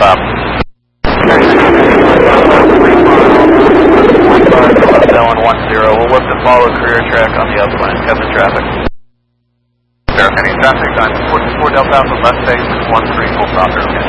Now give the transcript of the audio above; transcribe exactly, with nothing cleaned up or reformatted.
stop. Dylan one zero, we'll look to follow career track on the upline, cut the traffic. Any traffic on four Delta Alpha left base, one three, full stop there, okay.